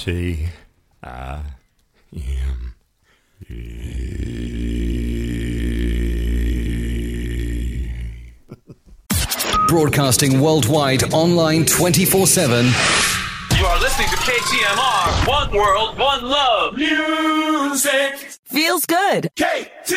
Broadcasting worldwide, online 24/7. You are listening to KTMR. One world, one love. Music feels good. KTMR.